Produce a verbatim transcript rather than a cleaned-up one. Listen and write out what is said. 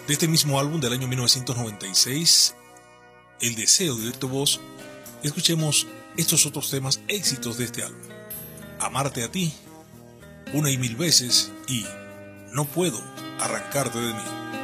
De este mismo álbum del año mil novecientos noventa y seis, El Deseo de Oír Tu Voz, escuchemos estos otros temas éxitos de este álbum: Amarte a ti, Una y Mil Veces y No Puedo Arrancarte de Mí.